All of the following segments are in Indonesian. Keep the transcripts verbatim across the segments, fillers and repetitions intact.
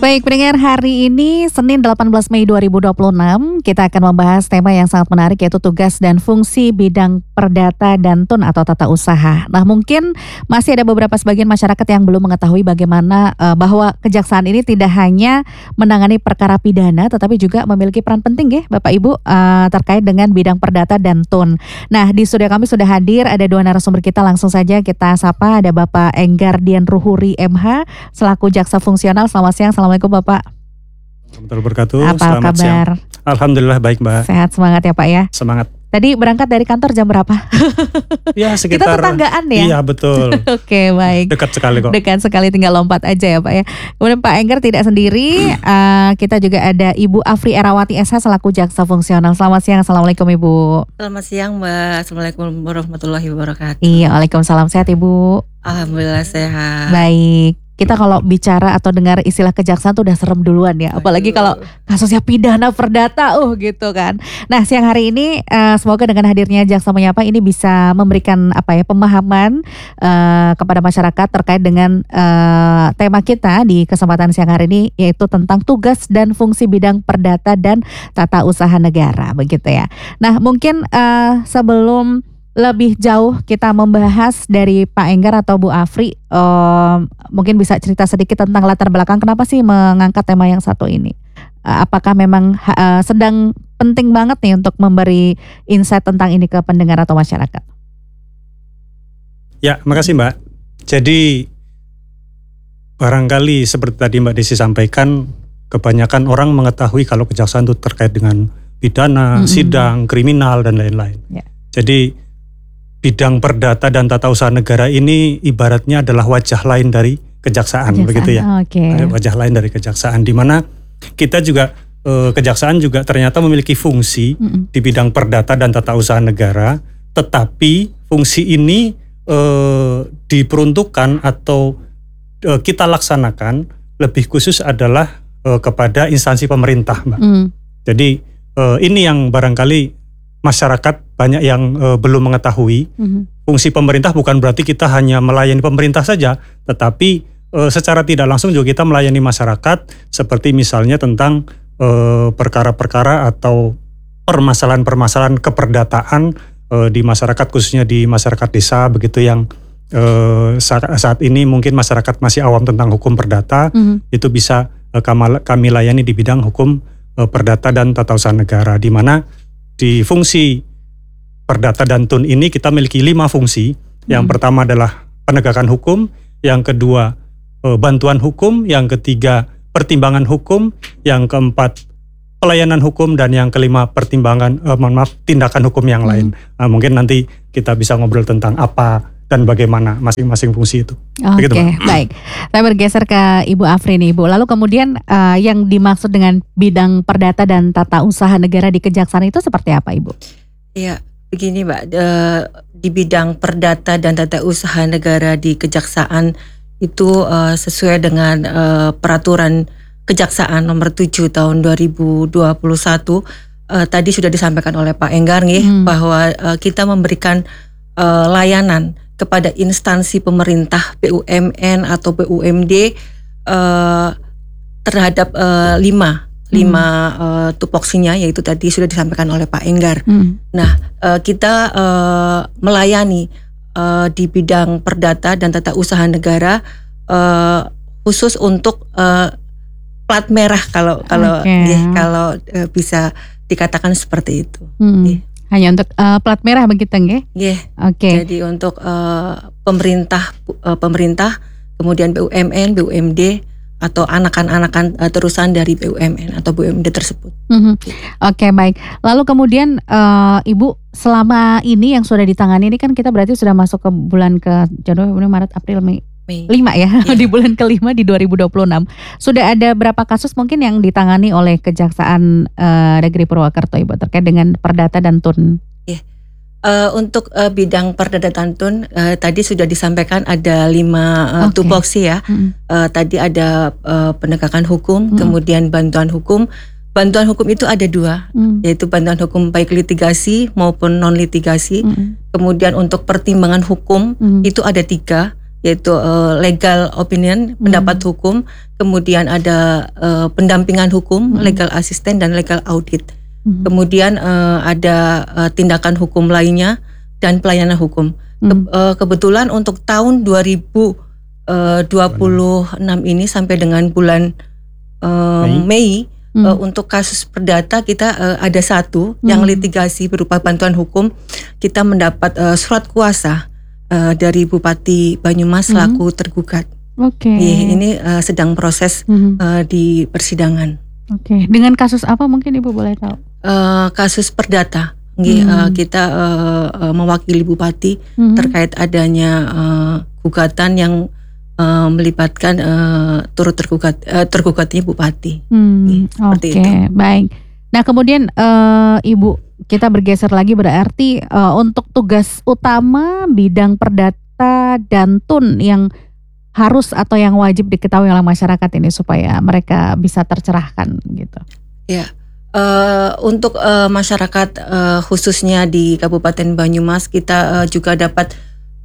Baik pendengar, hari ini Senin delapan belas Mei dua ribu dua puluh enam kita akan membahas tema yang sangat menarik, yaitu tugas dan fungsi bidang perdata dan tun atau tata usaha. Nah, mungkin masih ada beberapa sebagian masyarakat yang belum mengetahui bagaimana uh, bahwa kejaksaan ini tidak hanya menangani perkara pidana tetapi juga memiliki peran penting ya Bapak Ibu uh, terkait dengan bidang perdata dan tun. Nah, di studio kami sudah hadir ada dua narasumber kita, langsung saja kita sapa. Ada Bapak Enggar Dian Ruhuri M H selaku jaksa fungsional. Selamat siang. Assalamualaikum Bapak. Assalamualaikum wabarakatuh. Apa Selamat kabar? Siang. Alhamdulillah baik Mbak. Sehat, semangat ya Pak ya. Semangat. Tadi berangkat dari kantor jam berapa? Ya sekitar. Kita tetanggaan ya? Iya betul. Oke baik. Dekat sekali kok. Dekat sekali, tinggal lompat aja ya Pak ya. Kemudian Pak Enggar tidak sendiri, uh, kita juga ada Ibu Afri Erawati S H selaku jaksa fungsional. Selamat siang. Assalamualaikum Ibu. Selamat siang Mbak. Assalamualaikum warahmatullahi wabarakatuh. Iya, waalaikumsalam. Sehat Ibu? Alhamdulillah sehat. Baik. Kita kalau bicara atau dengar istilah kejaksaan tuh udah serem duluan ya. Apalagi kalau kasusnya pidana perdata, uh gitu kan. Nah, siang hari ini uh, semoga dengan hadirnya Jaksa Menyapa ini bisa memberikan apa ya pemahaman uh, kepada masyarakat terkait dengan uh, tema kita di kesempatan siang hari ini, yaitu tentang tugas dan fungsi bidang perdata dan tata usaha negara, begitu ya. Nah, mungkin uh, sebelum lebih jauh kita membahas dari Pak Enggar atau Bu Afri, um, mungkin bisa cerita sedikit tentang latar belakang kenapa sih mengangkat tema yang satu ini. Uh, apakah memang uh, sedang penting banget nih untuk memberi insight tentang ini ke pendengar atau masyarakat? Ya, makasih Mbak. Jadi barangkali seperti tadi Mbak Desi sampaikan, kebanyakan orang mengetahui kalau kejaksaan itu terkait dengan pidana, mm-hmm. sidang, kriminal dan lain-lain. Yeah. Jadi bidang perdata dan tata usaha negara ini ibaratnya adalah wajah lain dari kejaksaan, kejaksaan begitu ya. Okay. Wajah lain dari kejaksaan, di mana kita juga eh, kejaksaan juga ternyata memiliki fungsi mm-hmm. di bidang perdata dan tata usaha negara, tetapi fungsi ini eh, diperuntukkan atau eh, kita laksanakan lebih khusus adalah eh, kepada instansi pemerintah, Mbak. Mm. Jadi eh, ini yang barangkali masyarakat banyak yang uh, belum mengetahui. Mm-hmm. Fungsi pemerintah bukan berarti kita hanya melayani pemerintah saja, tetapi uh, secara tidak langsung juga kita melayani masyarakat, seperti misalnya tentang uh, perkara-perkara atau permasalahan-permasalahan keperdataan uh, di masyarakat, khususnya di masyarakat desa begitu, yang uh, saat, saat ini mungkin masyarakat masih awam tentang hukum perdata. Mm-hmm. Itu bisa uh, kami, kami layani di bidang hukum uh, perdata dan tata usaha negara, di mana di fungsi perdata dan tun ini kita memiliki lima fungsi. Yang hmm. pertama adalah penegakan hukum, yang kedua eh, bantuan hukum, yang ketiga pertimbangan hukum, yang keempat pelayanan hukum, dan yang kelima pertimbangan eh, maaf tindakan hukum yang lain. Hmm. Nah, mungkin nanti kita bisa ngobrol tentang apa dan bagaimana masing-masing fungsi itu. Oke, okay, baik. Saya bergeser ke Ibu Afri nih, Ibu. Lalu kemudian uh, yang dimaksud dengan bidang perdata dan tata usaha negara di kejaksaan itu seperti apa, Ibu? Iya, begini Mbak. De, di bidang perdata dan tata usaha negara di kejaksaan itu uh, sesuai dengan uh, peraturan kejaksaan nomor tujuh tahun dua ribu dua puluh satu. Uh, tadi sudah disampaikan oleh Pak Enggar nih, hmm. bahwa uh, kita memberikan uh, layanan kepada instansi pemerintah, B U M N atau B U M D uh, terhadap uh, lima, hmm. lima uh, tupoksinya, yaitu tadi sudah disampaikan oleh Pak Enggar. Hmm. Nah, uh, kita uh, melayani uh, di bidang perdata dan tata usaha negara uh, khusus untuk uh, plat merah kalau kalau okay. ya, kalau uh, bisa dikatakan seperti itu. Hmm. Ya. Hanya untuk uh, plat merah begitu nggih? Nggih. Oke. Okay. Jadi untuk uh, pemerintah uh, pemerintah, kemudian B U M N, B U M D atau anakan-anakan uh, terusan dari B U M N atau B U M D tersebut. Mm-hmm. Oke, okay, baik. Lalu kemudian uh, Ibu, selama ini yang sudah ditangani ini kan kita berarti sudah masuk ke bulan ke Januari, Maret, April, Mei. Mei. Lima ya, yeah. Di bulan kelima di dua ribu dua puluh enam. Sudah ada berapa kasus mungkin yang ditangani oleh Kejaksaan uh, Negeri Purwakarta, Ibu, terkait dengan perdata dan tun? Yeah. Uh, untuk uh, bidang perdata dan tun uh, tadi sudah disampaikan ada lima uh, okay. tupoksi ya. Mm-hmm. Uh, tadi ada uh, penegakan hukum, mm-hmm. kemudian bantuan hukum. Bantuan hukum itu ada dua, mm. yaitu bantuan hukum baik litigasi maupun non litigasi. Mm-hmm. Kemudian untuk pertimbangan hukum mm. itu ada tiga. yaitu uh, legal opinion, pendapat hmm. hukum, kemudian ada uh, pendampingan hukum, hmm. legal assistant dan legal audit. Hmm. Kemudian uh, ada uh, tindakan hukum lainnya dan pelayanan hukum. Hmm. Ke, uh, kebetulan untuk tahun dua ribu dua puluh enam ini sampai dengan bulan uh, Mei, Mei hmm. uh, untuk kasus perdata kita uh, ada satu hmm. yang litigasi berupa bantuan hukum. Kita mendapat uh, surat kuasa Uh, dari Bupati Banyumas selaku mm-hmm. tergugat. Oke. Okay. Ini uh, sedang proses mm-hmm. uh, di persidangan. Oke. Okay. Dengan kasus apa mungkin Ibu boleh tahu? Uh, kasus perdata. Mm-hmm. Uh, kita uh, uh, mewakili Bupati mm-hmm. terkait adanya uh, gugatan yang uh, melibatkan uh, turut tergugat uh, tergugatnya Bupati. Mm, Oke. Okay. Baik. Nah kemudian uh, Ibu, kita bergeser lagi berarti uh, untuk tugas utama bidang perdata dan tun yang harus atau yang wajib diketahui oleh masyarakat ini supaya mereka bisa tercerahkan gitu. Ya, uh, untuk uh, masyarakat uh, khususnya di Kabupaten Banyumas kita uh, juga dapat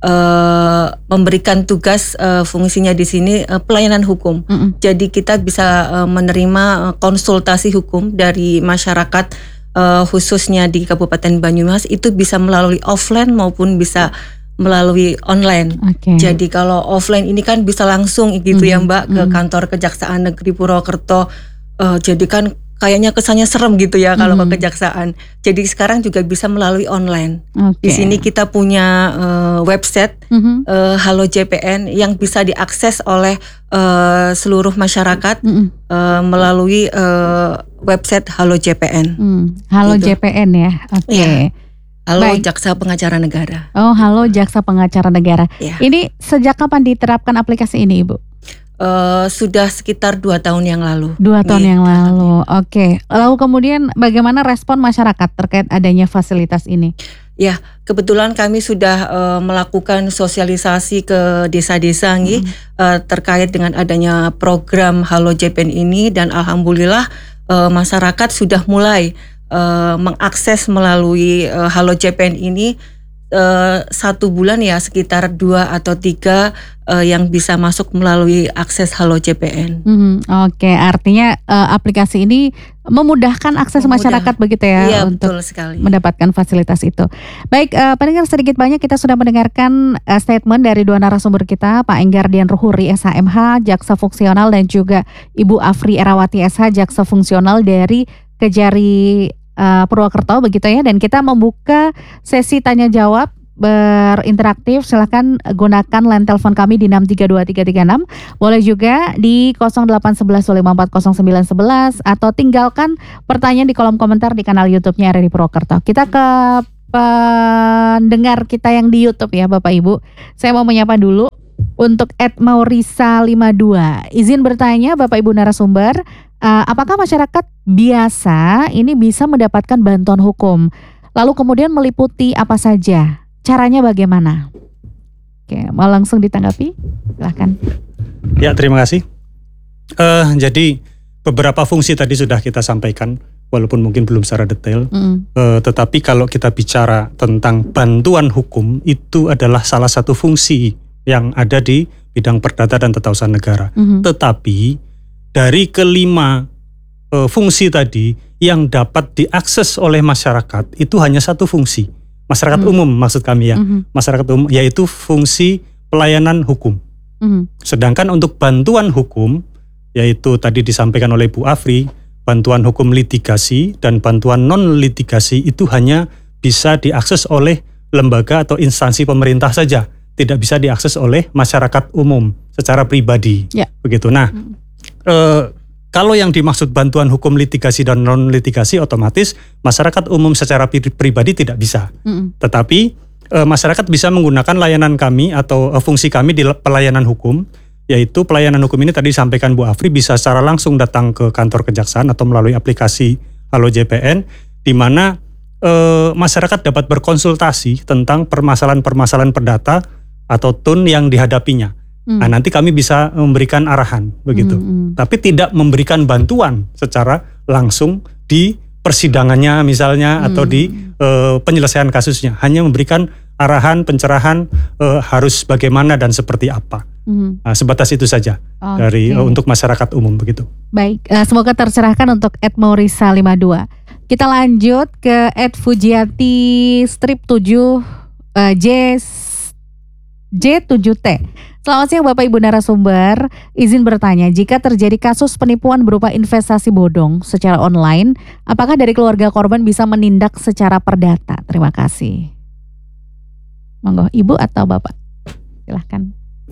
uh, memberikan tugas uh, fungsinya di sini uh, pelayanan hukum. Mm-mm. Jadi kita bisa uh, menerima uh, konsultasi hukum dari masyarakat. Uh, khususnya di Kabupaten Banyumas itu bisa melalui offline maupun bisa melalui online. Okay. Jadi kalau offline ini kan bisa langsung gitu mm-hmm. ya Mbak ke mm-hmm. kantor Kejaksaan Negeri Purwokerto. Uh, jadi kan kayaknya kesannya serem gitu ya kalau mm-hmm. ke kejaksaan. Jadi sekarang juga bisa melalui online. Okay. Di sini kita punya uh, website mm-hmm. uh, Halo J P N yang bisa diakses oleh uh, seluruh masyarakat mm-hmm. uh, melalui uh, website Halo J P N. Mm. Halo gitu. J P N ya. Oke. Okay. Ya. Halo Baik. Jaksa Pengacara Negara. Oh, Halo Jaksa Pengacara Negara. Ya. Ini sejak kapan diterapkan aplikasi ini, Ibu? Uh, sudah sekitar dua tahun yang lalu. Dua tahun Nih, yang lalu, oke. Okay. Lalu kemudian bagaimana respon masyarakat terkait adanya fasilitas ini? Ya, kebetulan kami sudah uh, melakukan sosialisasi ke desa-desa nih hmm. uh, terkait dengan adanya program Halo J P N ini dan alhamdulillah uh, masyarakat sudah mulai uh, mengakses melalui uh, Halo J P N ini. Uh, satu bulan ya sekitar dua atau tiga uh, yang bisa masuk melalui akses Halo J P N. Hmm, Oke, okay. Artinya uh, aplikasi ini memudahkan akses Memudah. masyarakat begitu ya iya, untuk betul sekali. mendapatkan fasilitas itu. Baik, uh, pendengar sedikit banyak kita sudah mendengarkan uh, statement dari dua narasumber kita, Pak Enggardian Ruhuri S H M H, Jaksa Fungsional dan juga Ibu Afri Erawati S H, Jaksa Fungsional dari Kejari Uh, Purwokerto begitu ya, dan kita membuka sesi tanya jawab berinteraktif. Silahkan gunakan line telepon kami di enam tiga dua tiga tiga enam, boleh juga di nol delapan satu satu dua lima empat nol sembilan satu satu atau tinggalkan pertanyaan di kolom komentar di kanal YouTube-nya R R I Purwokerto. Kita ke pendengar kita yang di YouTube ya Bapak Ibu. Saya mau menyapa dulu untuk et maurisa lima dua. Izin bertanya Bapak Ibu narasumber, Uh, apakah masyarakat biasa ini bisa mendapatkan bantuan hukum? Lalu kemudian meliputi apa saja? Caranya bagaimana? Oke, mau langsung ditanggapi? Silahkan. Ya, terima kasih. Uh, jadi beberapa fungsi tadi sudah kita sampaikan, walaupun mungkin belum secara detail. Mm. Uh, tetapi kalau kita bicara tentang bantuan hukum, itu adalah salah satu fungsi yang ada di bidang perdata dan tata usaha negara. Mm-hmm. Tetapi dari kelima e, fungsi tadi yang dapat diakses oleh masyarakat itu hanya satu fungsi. Masyarakat mm. umum maksud kami ya. Mm-hmm. Masyarakat umum yaitu fungsi pelayanan hukum. Mm-hmm. Sedangkan untuk bantuan hukum yaitu tadi disampaikan oleh Bu Afri, bantuan hukum litigasi dan bantuan non litigasi itu hanya bisa diakses oleh lembaga atau instansi pemerintah saja. Tidak bisa diakses oleh masyarakat umum secara pribadi. Yeah. Begitu. Nah, mm. Uh, kalau yang dimaksud bantuan hukum litigasi dan non litigasi otomatis masyarakat umum secara pri- pribadi tidak bisa. Mm. Tetapi uh, masyarakat bisa menggunakan layanan kami atau uh, fungsi kami di pelayanan hukum, yaitu pelayanan hukum ini tadi disampaikan Bu Afri bisa secara langsung datang ke kantor kejaksaan atau melalui aplikasi Halo J P N, di mana uh, masyarakat dapat berkonsultasi tentang permasalahan-permasalahan perdata atau tun yang dihadapinya. Hmm. Nah, nanti kami bisa memberikan arahan begitu, hmm, hmm. tapi tidak memberikan bantuan secara langsung di persidangannya misalnya hmm. atau di uh, penyelesaian kasusnya, hanya memberikan arahan, pencerahan uh, harus bagaimana dan seperti apa. Hmm. Nah, sebatas itu saja okay. dari uh, untuk masyarakat umum begitu. Baik, uh, semoga tercerahkan untuk Ed Maurisa lima puluh dua. Kita lanjut ke Ed Fujiati strip tujuh uh, J J tujuh T. Selamat siang Bapak Ibu narasumber, izin bertanya, jika terjadi kasus penipuan berupa investasi bodong secara online, apakah dari keluarga korban bisa menindak secara perdata? Terima kasih. Monggo, Ibu atau Bapak? Silahkan.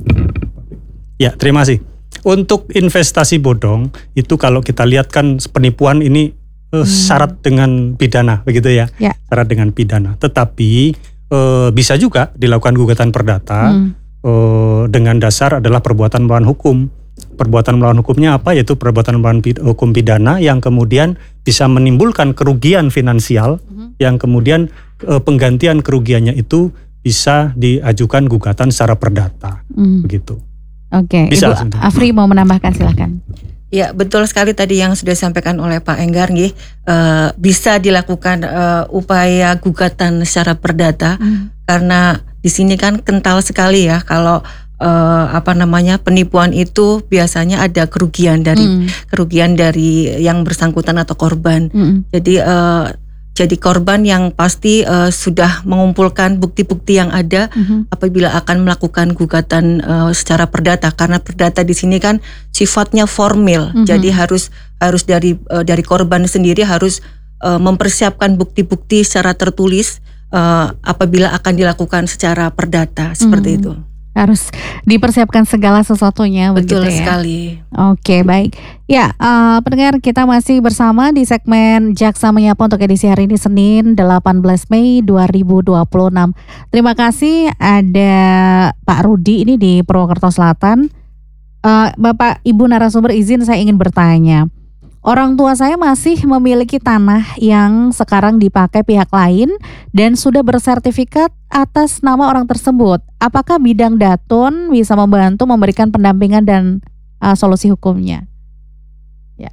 Ya, terima kasih. Untuk investasi bodong, itu kalau kita lihat kan penipuan ini eh, hmm. syarat dengan pidana, begitu ya? ya. Syarat dengan pidana. Tetapi eh, bisa juga dilakukan gugatan perdata, hmm. dengan dasar adalah perbuatan melawan hukum. Perbuatan melawan hukumnya apa? Yaitu perbuatan melawan hukum pidana yang kemudian bisa menimbulkan kerugian finansial, mm-hmm. yang kemudian penggantian kerugiannya itu bisa diajukan gugatan secara perdata, mm. begitu. Oke, okay. Ibu Afri mau menambahkan, silakan. Ya, betul sekali tadi yang sudah disampaikan oleh Pak Enggar, nih, uh, bisa dilakukan uh, upaya gugatan secara perdata, mm. karena di sini kan kental sekali ya kalau uh, apa namanya penipuan itu biasanya ada kerugian dari mm. kerugian dari yang bersangkutan atau korban. Mm. Jadi uh, jadi korban yang pasti uh, sudah mengumpulkan bukti-bukti yang ada mm-hmm. apabila akan melakukan gugatan uh, secara perdata, karena perdata di sini kan sifatnya formil. Mm-hmm. Jadi harus harus dari uh, dari korban sendiri harus uh, mempersiapkan bukti-bukti secara tertulis. Uh, apabila akan dilakukan secara perdata seperti hmm, itu harus dipersiapkan segala sesuatunya. Betul begitu ya? Sekali. Oke, baik ya, uh, pendengar, kita masih bersama di segmen Jaksa Menyapa untuk edisi hari ini Senin delapan belas Mei dua ribu dua puluh enam. Terima kasih ada Pak Rudi ini di Purwokerto Selatan. uh, Bapak Ibu narasumber, izin saya ingin bertanya. Orang tua saya masih memiliki tanah yang sekarang dipakai pihak lain dan sudah bersertifikat atas nama orang tersebut. Apakah bidang Datun bisa membantu memberikan pendampingan dan uh, solusi hukumnya? Ya,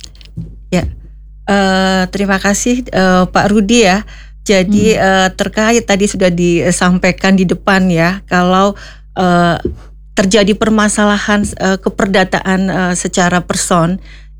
ya. Uh, terima kasih uh, Pak Rudi ya. Jadi hmm. uh, terkait tadi sudah disampaikan di depan ya, kalau uh, terjadi permasalahan uh, keperdataan uh, secara person,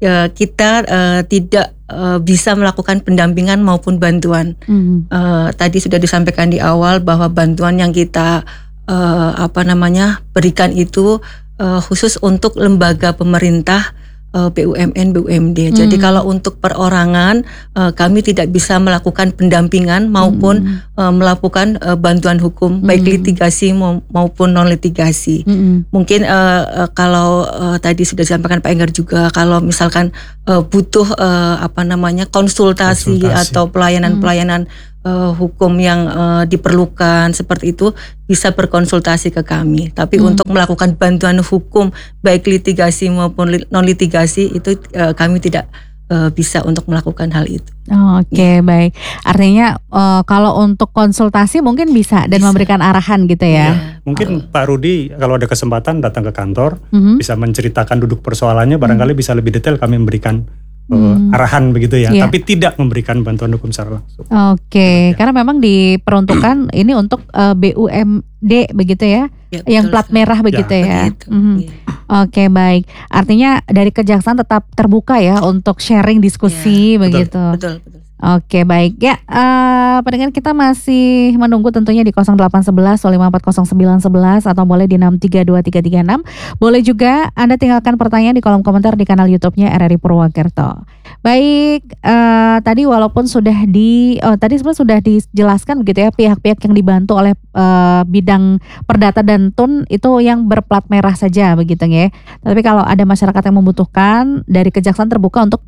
kita uh, tidak uh, bisa melakukan pendampingan maupun bantuan. Mm-hmm. Uh, tadi sudah disampaikan di awal bahwa bantuan yang kita uh, apa namanya berikan itu uh, khusus untuk lembaga pemerintah, uh, B U M N, B U M D. Mm-hmm. Jadi kalau untuk perorangan uh, kami tidak bisa melakukan pendampingan maupun mm-hmm. uh, melakukan uh, bantuan hukum, mm-hmm. baik litigasi maupun non litigasi. Mm-hmm. Mungkin uh, uh, kalau uh, tadi sudah disampaikan Pak Enggar juga, kalau misalkan uh, butuh uh, apa namanya konsultasi, konsultasi. atau pelayanan-pelayanan uh, hukum yang uh, diperlukan seperti itu, bisa berkonsultasi ke kami. Tapi hmm. untuk melakukan bantuan hukum baik litigasi maupun non litigasi itu uh, kami tidak uh, bisa untuk melakukan hal itu. Oh, Oke okay, ya. Baik. Artinya uh, kalau untuk konsultasi mungkin bisa dan bisa. memberikan arahan gitu ya. ya. Mungkin oh. Pak Rudi kalau ada kesempatan datang ke kantor, mm-hmm. bisa menceritakan duduk persoalannya, barangkali mm-hmm. bisa lebih detail kami memberikan Hmm. arahan begitu ya, yeah. tapi tidak memberikan bantuan hukum secara langsung. Oke, okay. ya. Karena memang diperuntukkan ini untuk uh, B U M D begitu ya, ya yang plat merah begitu ya. ya. Mm-hmm. ya. Oke, okay, baik. Artinya dari kejaksaan tetap terbuka ya untuk sharing diskusi ya. begitu. Betul, betul. betul. Oke, baik ya. Uh, pendengar kita masih menunggu tentunya di nol delapan satu satu lima empat nol sembilan satu satu atau boleh di enam tiga dua tiga tiga enam. Boleh juga Anda tinggalkan pertanyaan di kolom komentar di kanal YouTube-nya R R I Purwokerto. Baik, uh, tadi walaupun sudah di oh tadi sebenarnya sudah dijelaskan begitu ya, pihak-pihak yang dibantu oleh uh, bidang perdata dan tun itu yang berplat merah saja begitu ya. Tapi kalau ada masyarakat yang membutuhkan, dari kejaksaan terbuka untuk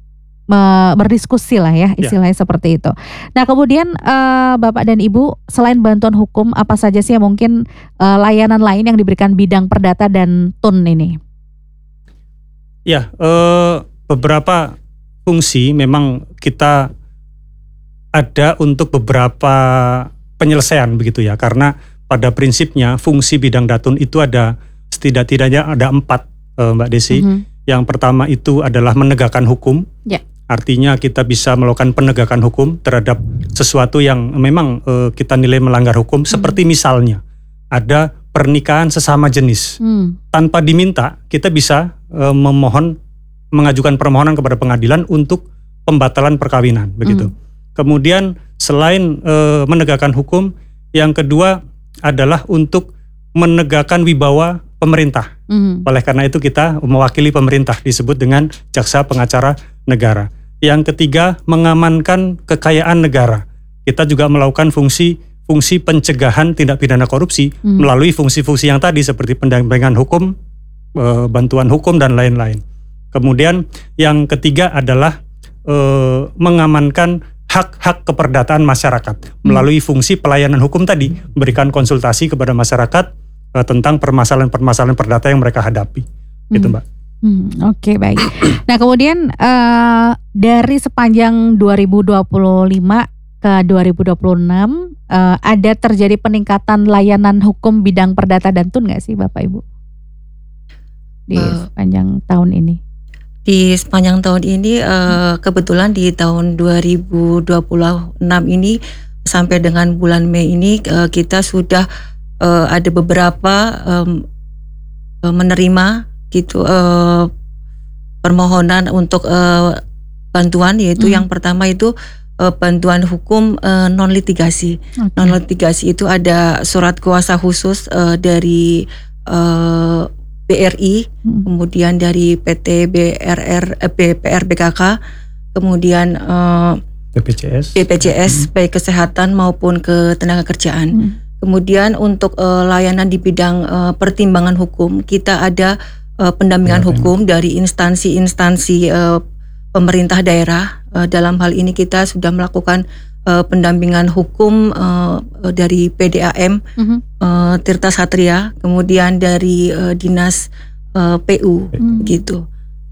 berdiskusi lah ya, istilahnya ya. Seperti itu. Nah kemudian uh, Bapak dan Ibu, selain bantuan hukum, apa saja sih yang mungkin uh, layanan lain yang diberikan bidang perdata dan tun ini? Ya, uh, beberapa fungsi memang kita ada untuk beberapa penyelesaian begitu ya, karena pada prinsipnya fungsi bidang datun itu ada setidak-tidaknya ada empat, uh, Mbak Desi. Mm-hmm. Yang pertama itu adalah menegakkan hukum. Ya. Artinya kita bisa melakukan penegakan hukum terhadap sesuatu yang memang uh, kita nilai melanggar hukum. Hmm. Seperti misalnya ada pernikahan sesama jenis. Hmm. Tanpa diminta kita bisa uh, memohon, mengajukan permohonan kepada pengadilan untuk pembatalan perkawinan. Begitu. Hmm. Kemudian selain uh, menegakkan hukum, yang kedua adalah untuk menegakkan wibawa pemerintah. Hmm. Oleh karena itu kita mewakili pemerintah, disebut dengan jaksa pengacara negara. Yang ketiga, mengamankan kekayaan negara. Kita juga melakukan fungsi fungsi pencegahan tindak pidana korupsi hmm. melalui fungsi-fungsi yang tadi seperti pendampingan hukum, e, bantuan hukum dan lain-lain. Kemudian yang ketiga adalah e, mengamankan hak-hak keperdataan masyarakat hmm. melalui fungsi pelayanan hukum tadi, memberikan konsultasi kepada masyarakat e, tentang permasalahan-permasalahan perdata yang mereka hadapi. Hmm. Gitu, Mbak. Hmm, Oke okay, baik. Nah kemudian uh, dari sepanjang dua ribu dua puluh lima ke dua ribu dua puluh enam uh, ada terjadi peningkatan layanan hukum bidang perdata dan tun nggak sih Bapak Ibu di uh, sepanjang tahun ini? Di sepanjang tahun ini uh, kebetulan di tahun dua ribu dua puluh enam ini sampai dengan bulan Mei ini uh, kita sudah uh, ada beberapa um, menerima gitu uh, permohonan untuk uh, bantuan, yaitu hmm. yang pertama itu uh, bantuan hukum uh, non litigasi. Okay. Non litigasi itu ada surat kuasa khusus uh, dari uh, B R I, hmm. kemudian dari P T B R R, eh, P R B K K, kemudian uh, B P J S, B P J S hmm. baik kesehatan maupun ketenaga kerjaan. Hmm. Kemudian untuk uh, layanan di bidang uh, pertimbangan hukum kita ada Uh, pendampingan ya, hukum ya. dari instansi-instansi uh, pemerintah daerah. Uh, dalam hal ini kita sudah melakukan uh, pendampingan hukum uh, dari P D A M, uh-huh. uh, Tirta Satria, kemudian dari uh, Dinas uh, P U, uh-huh. gitu.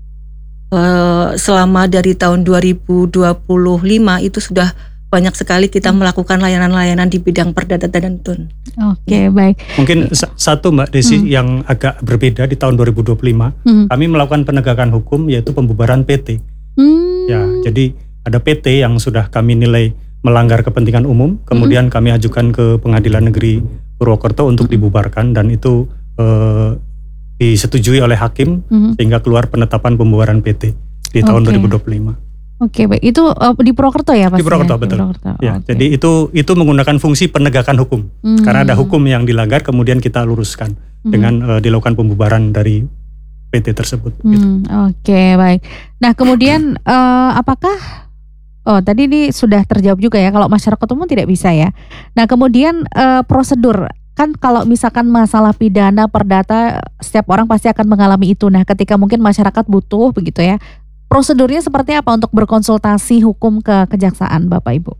Uh, selama dari tahun dua ribu dua puluh lima itu sudah banyak sekali kita melakukan layanan-layanan di bidang perdata dan tun. Oke, okay, baik. Mungkin satu Mbak Desi hmm. yang agak berbeda di tahun dua ribu dua puluh lima, hmm. kami melakukan penegakan hukum yaitu pembubaran P T. Hmm. Ya, jadi ada P T yang sudah kami nilai melanggar kepentingan umum, kemudian hmm. kami ajukan ke Pengadilan Negeri Purwokerto untuk dibubarkan dan itu eh, disetujui oleh hakim hmm. sehingga keluar penetapan pembubaran P T di tahun okay. dua ribu dua puluh lima. Oke, baik. Itu uh, di Purwokerto ya, Pak? Di Purwokerto, betul. Di Purwokerto. Ya, okay. Jadi itu itu menggunakan fungsi penegakan hukum. Hmm. Karena ada hukum yang dilanggar, kemudian kita luruskan hmm. dengan uh, dilakukan pembubaran dari P T tersebut. Hmm. Gitu. Oke, okay, baik. Nah, kemudian uh, apakah oh tadi ini sudah terjawab juga ya, kalau masyarakat umum tidak bisa ya. Nah, kemudian uh, prosedur kan kalau misalkan masalah pidana perdata setiap orang pasti akan mengalami itu. Nah, ketika mungkin masyarakat butuh begitu ya. Prosedurnya seperti apa untuk berkonsultasi hukum ke kejaksaan, Bapak Ibu?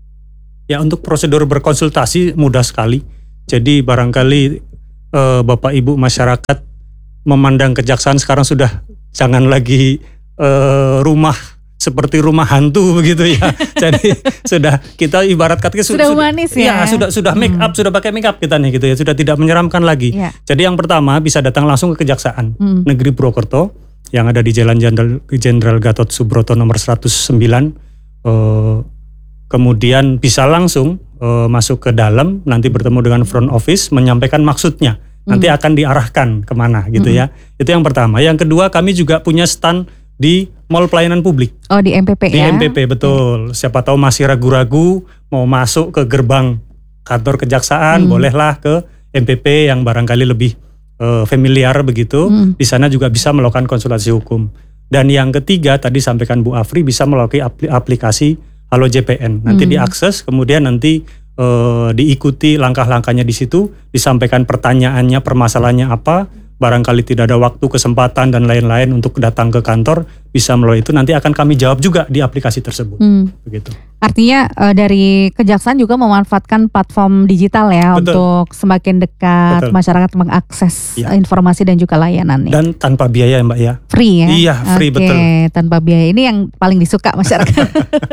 Ya, untuk prosedur berkonsultasi mudah sekali. Jadi barangkali eh, Bapak Ibu masyarakat memandang kejaksaan sekarang sudah jangan lagi eh, rumah seperti rumah hantu begitu ya. Jadi sudah kita ibarat kata sudah humanis ya. Ya, sudah sudah make up, hmm. sudah pakai make up kita nih gitu ya. Sudah tidak menyeramkan lagi. Ya. Jadi yang pertama bisa datang langsung ke Kejaksaan hmm. Negeri Purwokerto yang ada di Jalan Jenderal Gatot Subroto nomor seratus sembilan. Eh, kemudian bisa langsung eh, masuk ke dalam, nanti bertemu dengan front office, menyampaikan maksudnya. Nanti hmm. akan diarahkan kemana gitu hmm. ya. Itu yang pertama. Yang kedua, kami juga punya stand di Mall Pelayanan Publik. Oh, di M P P di ya? Di M P P, betul. Hmm. Siapa tahu masih ragu-ragu mau masuk ke gerbang kantor kejaksaan, hmm. bolehlah ke M P P yang barangkali lebih uh, familiar begitu. Hmm. Di sana juga bisa melakukan konsultasi hukum. Dan yang ketiga, tadi sampaikan Bu Afri, bisa melalui aplikasi Halo J P N. Nanti hmm. diakses, kemudian nanti uh, diikuti langkah-langkahnya di situ, disampaikan pertanyaannya, permasalahannya apa, barangkali tidak ada waktu, kesempatan dan lain-lain untuk datang ke kantor, bisa melalui itu, nanti akan kami jawab juga di aplikasi tersebut. Hmm. Begitu. Artinya uh, dari kejaksaan juga memanfaatkan platform digital ya. Betul. Untuk semakin dekat Betul. masyarakat mengakses ya. informasi dan juga layanannya. Dan tanpa biaya Mbak ya. Free ya? Iya, free Oke, betul. Tanpa biaya, ini yang paling disuka masyarakat.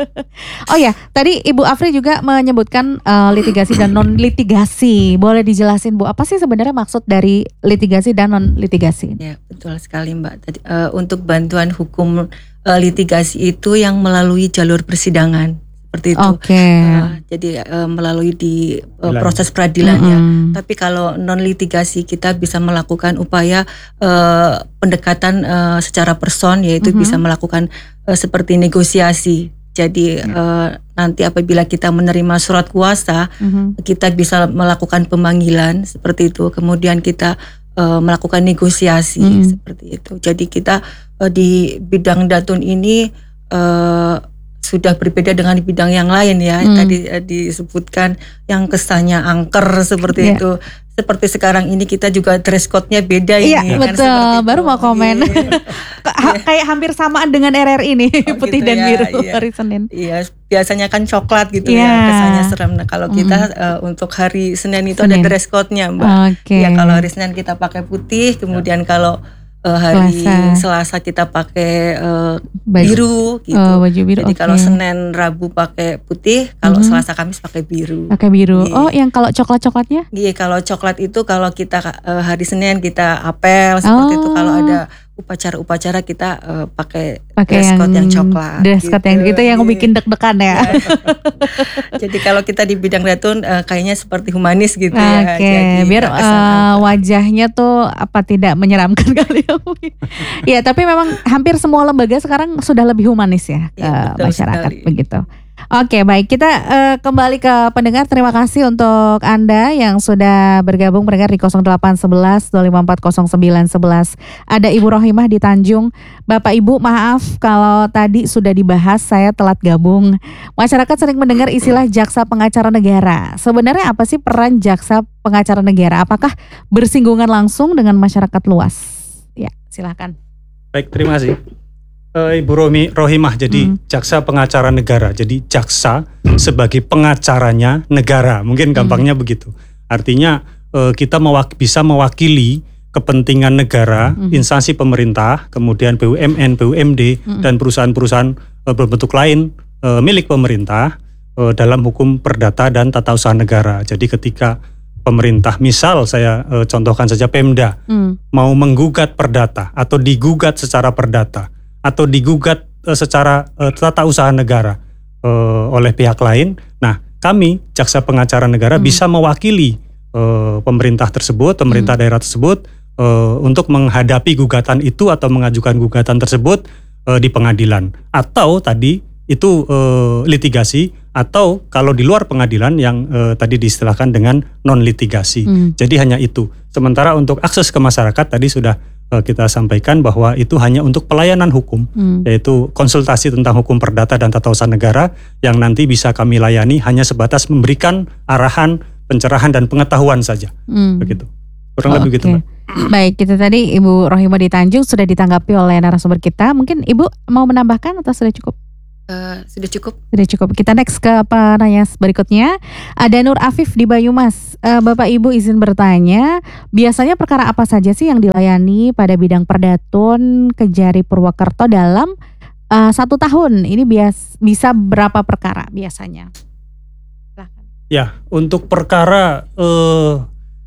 Oh ya, tadi Ibu Afri juga menyebutkan uh, litigasi dan non litigasi. Boleh dijelasin Bu, apa sih sebenarnya maksud dari litigasi dan non litigasi? Ya, betul sekali Mbak. Tadi uh, untuk bantuan hukum uh, litigasi itu yang melalui jalur persidangan seperti itu. Okay. Uh, jadi uh, melalui di uh, proses peradilan ya. Mm-hmm. Tapi kalau non litigasi kita bisa melakukan upaya uh, pendekatan uh, secara person, yaitu mm-hmm. bisa melakukan uh, seperti negosiasi. Jadi mm-hmm. uh, nanti apabila kita menerima surat kuasa, mm-hmm. kita bisa melakukan pemanggilan seperti itu. Kemudian kita uh, melakukan negosiasi mm-hmm. seperti itu. Jadi kita uh, di bidang datun ini uh, sudah berbeda dengan di bidang yang lain ya. Hmm. Tadi uh, disebutkan yang kesannya angker seperti yeah. itu. Seperti sekarang ini kita juga dress code-nya beda ini. Iya kan, betul, baru mau komen. ha- kayak hampir samaan dengan R R I nih, oh, putih gitu dan ya, biru iya. hari Senin. Iya, biasanya kan coklat gitu yeah. ya, kesannya serem. Nah kalau kita mm. uh, untuk hari Senin itu Senin. ada dress code-nya Mbak. Okay. Ya kalau hari Senin kita pakai putih, kemudian kalau Uh, hari Selasa. Selasa kita pakai uh, biru gitu. Oh, baju biru. Jadi okay. kalau Senin Rabu pakai putih, kalau mm-hmm. Selasa Kamis pakai biru. Pakai biru. Iya. Oh, yang kalau coklat-coklatnya? Iya, kalau coklat itu kalau kita uh, hari Senin kita apel seperti oh. itu. Kalau ada upacara-upacara kita uh, pakai dress code yang, yang coklat. Dress code gitu. yang itu yang bikin deg-degan ya. Jadi kalau kita di bidang datun uh, kayaknya seperti humanis gitu okay. ya. Jadi biar uh, wajahnya tuh apa tidak menyeramkan kali ya. Ya, tapi memang hampir semua lembaga sekarang sudah lebih humanis ya ke ya, masyarakat sekali. Begitu. Oke, baik, kita uh, kembali ke pendengar. Terima kasih untuk Anda yang sudah bergabung mendengar di nol delapan satu satu dua lima empat nol sembilan satu satu. Ada Ibu Rohimah di Tanjung. Bapak Ibu, maaf kalau tadi sudah dibahas, saya telat gabung. Masyarakat sering mendengar istilah jaksa pengacara negara. Sebenarnya apa sih peran jaksa pengacara negara? Apakah bersinggungan langsung dengan masyarakat luas? Ya, silakan. Baik, terima kasih. Uh, Ibu Romi, Rohimah jadi hmm. jaksa pengacara negara. Jadi jaksa sebagai pengacaranya negara. Mungkin gampangnya hmm. begitu. Artinya uh, kita mewak- bisa mewakili kepentingan negara, hmm. instansi pemerintah, kemudian B U M N, B U M D, hmm. dan perusahaan-perusahaan uh, berbentuk lain uh, milik pemerintah uh, dalam hukum perdata dan tata usaha negara. Jadi ketika pemerintah, misal saya uh, contohkan saja Pemda, hmm. mau menggugat perdata atau digugat secara perdata, atau digugat uh, secara uh, tata usaha negara uh, oleh pihak lain. Nah, kami jaksa pengacara negara hmm. bisa mewakili uh, pemerintah tersebut, pemerintah hmm. daerah tersebut uh, untuk menghadapi gugatan itu atau mengajukan gugatan tersebut uh, di pengadilan. Atau tadi itu uh, litigasi, atau kalau di luar pengadilan yang uh, tadi diistilahkan dengan non litigasi. Hmm. Jadi hanya itu. Sementara untuk akses ke masyarakat tadi sudah kita sampaikan bahwa itu hanya untuk pelayanan hukum, hmm. yaitu konsultasi tentang hukum perdata dan tata usaha negara yang nanti bisa kami layani hanya sebatas memberikan arahan, pencerahan dan pengetahuan saja. Hmm. Begitu. Kurang oh, lebih begitu, Mbak. Baik, kita tadi Ibu Rohimah di Tanjung sudah ditanggapi oleh narasumber kita. Mungkin Ibu mau menambahkan atau sudah cukup? Uh, sudah cukup. Sudah cukup. Kita next ke penanya berikutnya. Ada Nur Afif di Banyumas. Uh, Bapak Ibu izin bertanya, biasanya perkara apa saja sih yang dilayani pada bidang perdatun Kejari Purwokerto dalam uh, satu tahun? Ini bias, bisa berapa perkara biasanya? Silahkan. Ya, untuk perkara uh,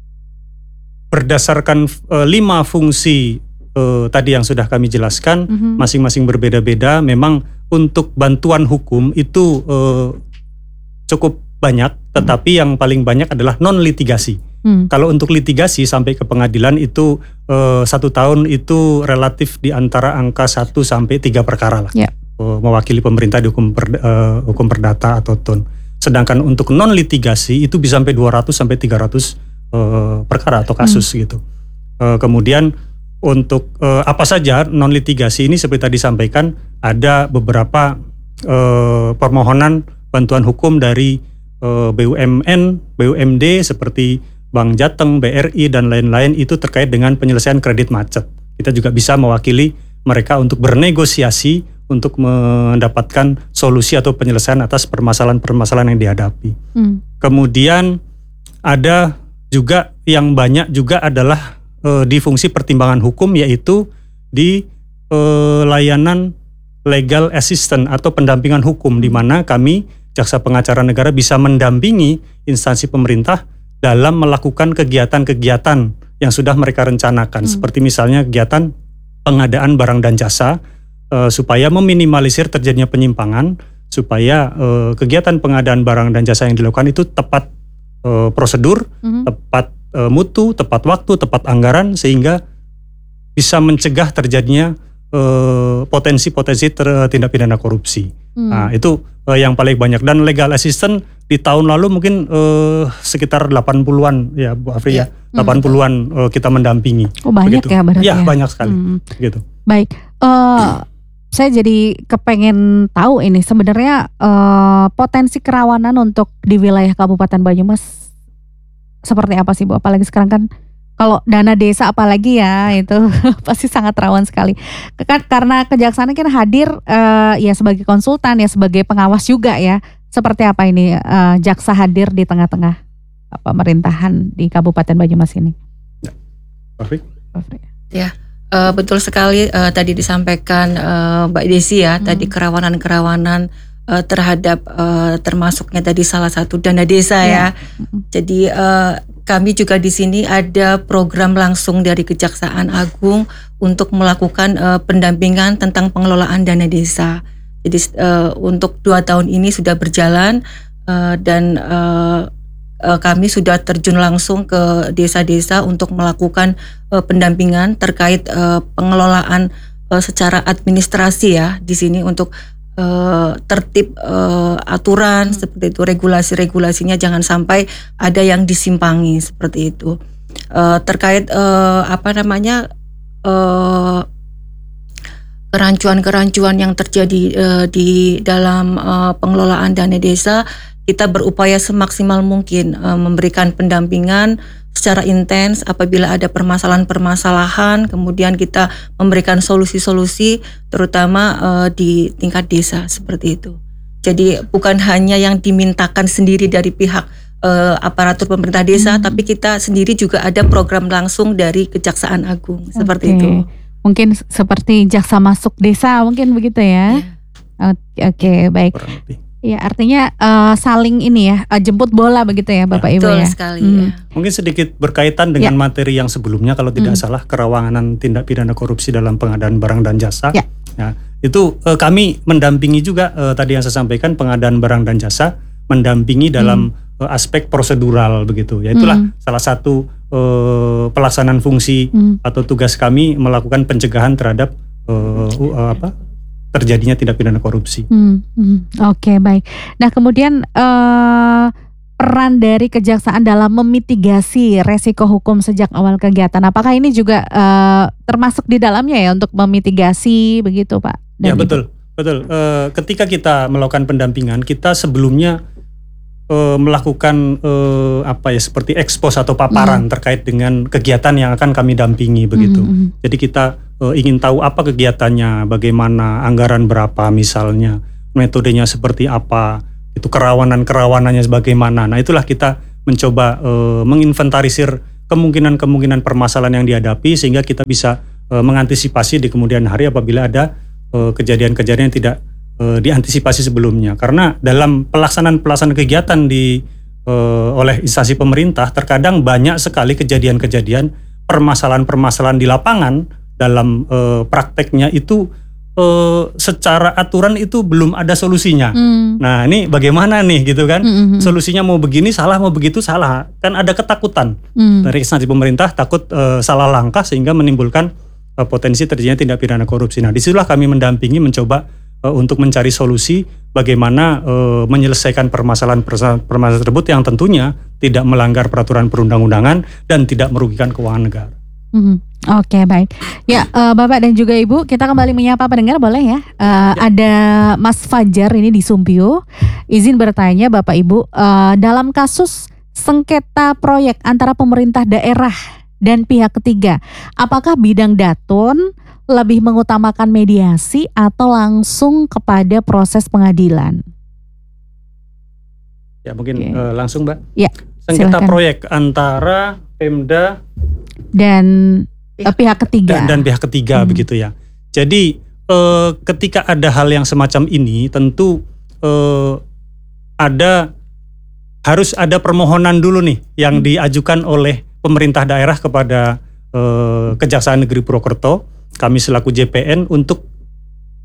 berdasarkan uh, lima fungsi uh, tadi yang sudah kami jelaskan, mm-hmm. masing-masing berbeda-beda. Memang untuk bantuan hukum itu uh, cukup banyak, tetapi hmm. yang paling banyak adalah non litigasi. Hmm. Kalau untuk litigasi sampai ke pengadilan itu uh, satu tahun itu relatif di antara angka satu sampai tiga perkara lah. Yeah. Uh, mewakili pemerintah di hukum per, uh, hukum perdata atau T U N. Sedangkan untuk non litigasi itu bisa sampai dua ratus sampai tiga ratus uh, perkara atau kasus hmm. gitu. Uh, kemudian untuk uh, apa saja non litigasi ini seperti tadi disampaikan, ada beberapa uh, permohonan bantuan hukum dari uh, B U M N, B U M D seperti Bank Jateng, B R I dan lain-lain, itu terkait dengan penyelesaian kredit macet. Kita juga bisa mewakili mereka untuk bernegosiasi untuk mendapatkan solusi atau penyelesaian atas permasalahan-permasalahan yang dihadapi. Hmm. Kemudian ada juga yang banyak juga adalah di fungsi pertimbangan hukum, yaitu di eh, layanan legal assistance atau pendampingan hukum, di mana kami jaksa pengacara negara bisa mendampingi instansi pemerintah dalam melakukan kegiatan-kegiatan yang sudah mereka rencanakan, hmm. seperti misalnya kegiatan pengadaan barang dan jasa, uh, supaya meminimalisir terjadinya penyimpangan, supaya uh, kegiatan pengadaan barang dan jasa yang dilakukan itu tepat uh, prosedur, mm-hmm. tepat uh, mutu, tepat waktu, tepat anggaran, sehingga bisa mencegah terjadinya uh, potensi-potensi ter, tindak pidana korupsi. Mm. Nah, itu uh, yang paling banyak. Dan legal assistant di tahun lalu mungkin uh, sekitar delapan puluhan ya Bu Afri ya, ya. delapan puluhan uh, kita mendampingi. Oh banyak begitu. ya berarti ya? Ya banyak sekali. Hmm. Gitu. Baik, uh, saya jadi kepengen tahu ini sebenarnya uh, potensi kerawanan untuk di wilayah Kabupaten Banyumas seperti apa sih Bu? Apalagi sekarang kan kalau dana desa apalagi ya itu pasti sangat rawan sekali. Kan karena kejaksaan kan hadir uh, ya sebagai konsultan ya sebagai pengawas juga ya. Seperti apa ini uh, jaksa hadir di tengah-tengah pemerintahan di Kabupaten Banyumas ini? Ya, Afri. Ya, uh, betul sekali uh, tadi disampaikan uh, Mbak Desi ya, hmm. tadi kerawanan-kerawanan uh, terhadap uh, termasuknya tadi salah satu dana desa ya. ya. Hmm. Jadi uh, kami juga di sini ada program langsung dari Kejaksaan Agung untuk melakukan uh, pendampingan tentang pengelolaan dana desa. Jadi uh, untuk dua tahun ini sudah berjalan uh, dan uh, uh, kami sudah terjun langsung ke desa-desa untuk melakukan uh, pendampingan terkait uh, pengelolaan uh, secara administrasi ya di sini untuk uh, tertib uh, aturan hmm. seperti itu, regulasi-regulasinya jangan sampai ada yang disimpangi seperti itu. Uh, terkait uh, apa namanya uh, kerancuan-kerancuan yang terjadi uh, di dalam uh, pengelolaan dana desa, kita berupaya semaksimal mungkin uh, memberikan pendampingan secara intens apabila ada permasalahan-permasalahan, kemudian kita memberikan solusi-solusi terutama uh, di tingkat desa seperti itu. Jadi bukan hanya yang dimintakan sendiri dari pihak uh, aparatur pemerintah desa, hmm. tapi kita sendiri juga ada program langsung dari Kejaksaan Agung seperti okay. itu. Mungkin seperti jaksa masuk desa mungkin begitu ya. Yeah. Oke, okay, baik. Ya artinya uh, saling ini ya uh, jemput bola begitu ya Bapak ya, Ibu betul ya. Sekali, hmm. ya. Mungkin sedikit berkaitan dengan ya. materi yang sebelumnya kalau tidak hmm. salah, kerawanan tindak pidana korupsi dalam pengadaan barang dan jasa. Ya. Ya, itu uh, kami mendampingi juga uh, tadi yang saya sampaikan, pengadaan barang dan jasa mendampingi dalam hmm. uh, aspek prosedural begitu. Ya itulah hmm. salah satu uh, pelaksanaan fungsi hmm. atau tugas kami melakukan pencegahan terhadap uh, uh, apa? terjadinya tindak pidana korupsi. Hmm, hmm. Oke, okay, baik. Nah, kemudian uh, peran dari kejaksaan dalam memitigasi resiko hukum sejak awal kegiatan, apakah ini juga uh, termasuk di dalamnya ya untuk memitigasi begitu, Pak? Dan ya betul, Ibu? betul. Uh, ketika kita melakukan pendampingan, kita sebelumnya uh, melakukan uh, apa ya seperti ekspos atau paparan hmm. terkait dengan kegiatan yang akan kami dampingi begitu. Hmm. Jadi kita ingin tahu apa kegiatannya, bagaimana, anggaran berapa misalnya, metodenya seperti apa, itu kerawanan-kerawanannya bagaimana. Nah itulah kita mencoba e, menginventarisir kemungkinan-kemungkinan permasalahan yang dihadapi sehingga kita bisa e, mengantisipasi di kemudian hari apabila ada e, kejadian-kejadian yang tidak e, diantisipasi sebelumnya. Karena dalam pelaksanaan-pelaksanaan kegiatan di e, oleh instansi pemerintah terkadang banyak sekali kejadian-kejadian permasalahan-permasalahan di lapangan dalam uh, prakteknya itu uh, secara aturan itu belum ada solusinya. Mm. Nah ini bagaimana nih gitu kan? Mm-hmm. Solusinya mau begini salah, mau begitu salah. Kan ada ketakutan mm. dari instansi pemerintah takut uh, salah langkah sehingga menimbulkan uh, potensi terjadinya tindak pidana korupsi. Nah disitulah kami mendampingi mencoba uh, untuk mencari solusi bagaimana uh, menyelesaikan permasalahan-permasalahan tersebut yang tentunya tidak melanggar peraturan perundang-undangan dan tidak merugikan keuangan negara. Hmm, Oke okay, baik. Ya uh, Bapak dan juga Ibu, kita kembali menyapa pendengar boleh ya. Uh, ya. Ada Mas Fajar ini di Sumpio. Izin bertanya Bapak Ibu, uh, dalam kasus sengketa proyek antara pemerintah daerah dan pihak ketiga, apakah bidang Daton lebih mengutamakan mediasi atau langsung kepada proses pengadilan? Ya mungkin okay. uh, langsung Mbak. Ya. Sengketa silakan. proyek antara Pemda dan uh, pihak ketiga dan, dan pihak ketiga hmm. begitu ya. Jadi eh, ketika ada hal yang semacam ini tentu eh, ada harus ada permohonan dulu nih yang hmm. diajukan oleh pemerintah daerah kepada eh, Kejaksaan Negeri Purwokerto, kami selaku J P N untuk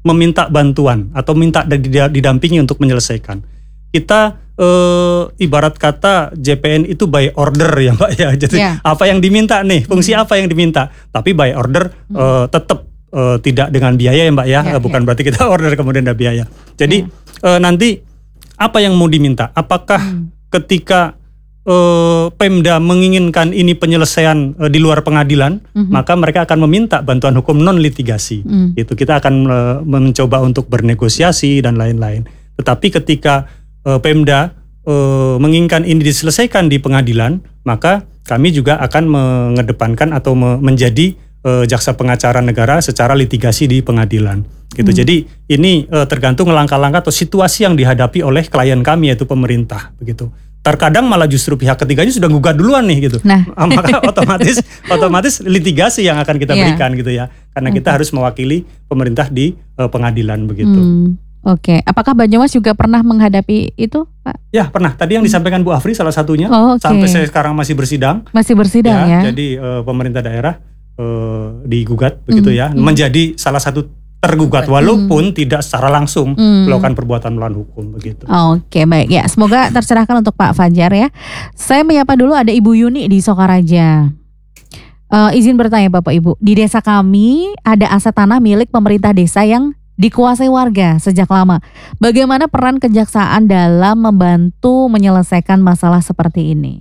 meminta bantuan atau minta didampingi untuk menyelesaikan. Kita eh, ibarat kata J P N itu by order ya Mbak ya. Jadi yeah. apa yang diminta nih, fungsi hmm. apa yang diminta. Tapi by order hmm. eh, tetap eh, tidak dengan biaya ya Mbak ya. Yeah, Bukan yeah. berarti kita order kemudian ada biaya. Jadi yeah. eh, nanti apa yang mau diminta? Apakah hmm. ketika eh, Pemda menginginkan ini penyelesaian eh, di luar pengadilan, hmm. maka mereka akan meminta bantuan hukum non litigasi. Hmm. Itu kita akan eh, mencoba untuk bernegosiasi dan lain-lain. Tetapi ketika Pemda e, menginginkan ini diselesaikan di pengadilan, maka kami juga akan mengedepankan atau me, menjadi e, jaksa pengacara negara secara litigasi di pengadilan. Gitu. Hmm. Jadi ini e, tergantung langkah-langkah atau situasi yang dihadapi oleh klien kami yaitu pemerintah. Begitu. Terkadang malah justru pihak ketiganya sudah gugat duluan nih gitu. Nah. Maka otomatis otomatis litigasi yang akan kita berikan yeah. gitu ya. Karena kita okay. harus mewakili pemerintah di e, pengadilan begitu. Hmm. Oke, apakah Banyumas juga pernah menghadapi itu, Pak? Ya, pernah. Tadi yang disampaikan Bu Afri salah satunya. Oh, okay. Sampai sekarang masih bersidang. Masih bersidang ya. ya. Jadi uh, pemerintah daerah uh, digugat begitu mm, ya, mm. menjadi salah satu tergugat walaupun mm. tidak secara langsung mm. melakukan perbuatan melawan hukum begitu. Oke, baik ya. Semoga tercerahkan untuk Pak Fajar ya. Saya menyapa dulu ada Ibu Yuni di Sokaraja. Uh, izin bertanya Bapak Ibu, di desa kami ada aset tanah milik pemerintah desa yang dikuasai warga sejak lama. Bagaimana peran kejaksaan dalam membantu menyelesaikan masalah seperti ini?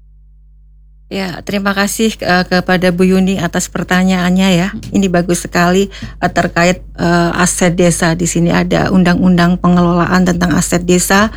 Ya, terima kasih uh, kepada Bu Yuni atas pertanyaannya ya. Ini bagus sekali uh, terkait uh, aset desa. Di sini ada undang-undang pengelolaan tentang aset desa.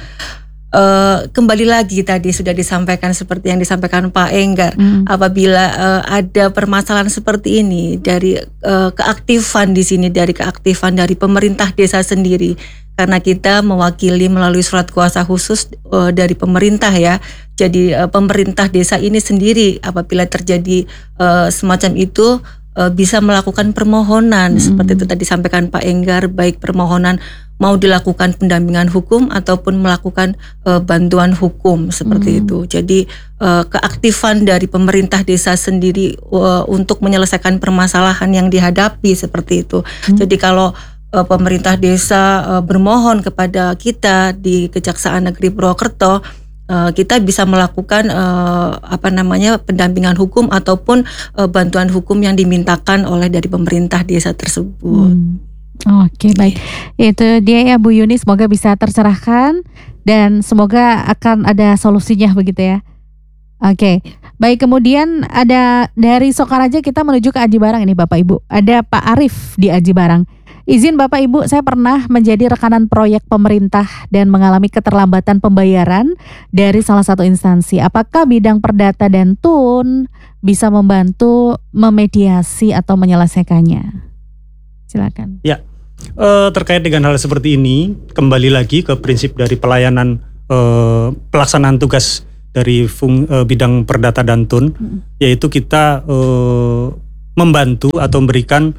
Uh, kembali lagi tadi sudah disampaikan seperti yang disampaikan Pak Enggar, hmm. apabila uh, ada permasalahan seperti ini dari uh, keaktifan di sini dari keaktifan dari pemerintah desa sendiri, karena kita mewakili melalui surat kuasa khusus uh, dari pemerintah ya. Jadi uh, pemerintah desa ini sendiri apabila terjadi uh, semacam itu uh, bisa melakukan permohonan hmm. seperti itu tadi disampaikan Pak Enggar, baik permohonan mau dilakukan pendampingan hukum ataupun melakukan uh, bantuan hukum seperti hmm. itu. Jadi uh, keaktifan dari pemerintah desa sendiri uh, untuk menyelesaikan permasalahan yang dihadapi seperti itu. Hmm. Jadi kalau uh, pemerintah desa uh, bermohon kepada kita di Kejaksaan Negeri Purwokerto, uh, kita bisa melakukan uh, apa namanya pendampingan hukum ataupun uh, bantuan hukum yang dimintakan oleh dari pemerintah desa tersebut. Hmm. Oke, baik. Itu dia ya Bu Yuni, semoga bisa tercerahkan dan semoga akan ada solusinya begitu ya. Oke, baik. Kemudian ada dari Sokaraja kita menuju ke Aji Barang ini Bapak Ibu. Ada Pak Arif di Aji Barang. Izin Bapak Ibu, saya pernah menjadi rekanan proyek pemerintah dan mengalami keterlambatan pembayaran dari salah satu instansi. Apakah bidang perdata dan tun bisa membantu memediasi atau menyelesaikannya? Silakan. Ya. Uh, terkait dengan hal seperti ini, kembali lagi ke prinsip dari pelayanan uh, pelaksanaan tugas dari fung, uh, bidang perdata dan tun, hmm. yaitu kita uh, membantu atau memberikan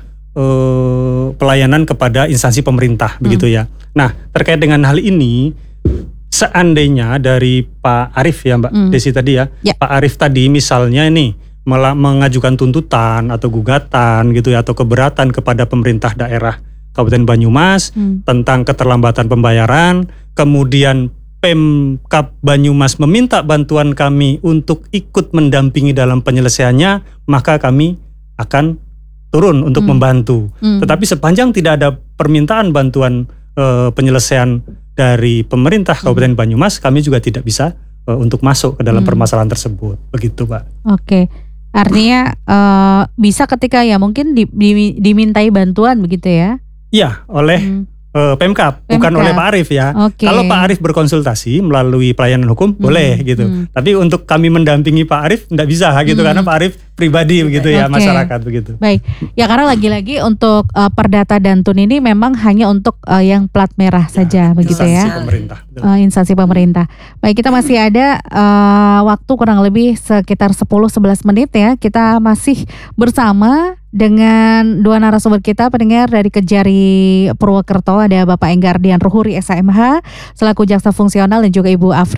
uh, pelayanan kepada instansi pemerintah, hmm. begitu ya. Nah, terkait dengan hal ini, seandainya dari Pak Arif ya Mbak hmm. Desi tadi ya, ya, Pak Arif tadi misalnya ini mengajukan tuntutan atau gugatan gitu ya atau keberatan kepada pemerintah daerah Kabupaten Banyumas hmm. tentang keterlambatan pembayaran, kemudian Pemkab Banyumas meminta bantuan kami untuk ikut mendampingi dalam penyelesaiannya, maka kami akan turun untuk hmm. membantu. Hmm. Tetapi sepanjang tidak ada permintaan bantuan e, penyelesaian dari pemerintah Kabupaten hmm. Banyumas, kami juga tidak bisa e, untuk masuk ke dalam hmm. permasalahan tersebut. Begitu, Pak. Oke. Artinya e, bisa ketika ya mungkin di, di, dimintai bantuan begitu ya? Iya, oleh hmm. uh, Pemkab, Pemkab, bukan oleh Pak Arif ya. Okay. Kalau Pak Arif berkonsultasi melalui pelayanan hukum, hmm. boleh gitu. Hmm. Tapi untuk kami mendampingi Pak Arif tidak bisa gitu, hmm. karena Pak Arif pribadi begitu ya, okay. masyarakat begitu. Baik, ya karena lagi-lagi untuk uh, perdata dan tun ini memang hanya untuk uh, yang plat merah ya, saja begitu instansi ya. Pemerintah. Uh, instansi pemerintah. Baik, kita masih ada uh, waktu kurang lebih sekitar sepuluh sampai sebelas menit ya. Kita masih bersama dengan dua narasumber kita, pendengar dari Kejari Purwokerto, ada Bapak Enggar Dian Ruhuri S H M H selaku jaksa fungsional dan juga Ibu Afri